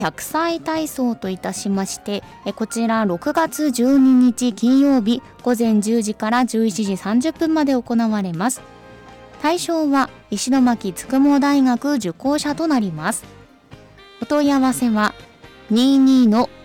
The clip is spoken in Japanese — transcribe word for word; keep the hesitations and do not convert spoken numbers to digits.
ひゃくさい体操といたしまして、えこちらろくがつじゅうににち金曜日午前じゅうじからじゅういちじさんじゅっぷんまで行われます。対象は石巻つくも大学受講者となります。お問い合わせはにじゅうにの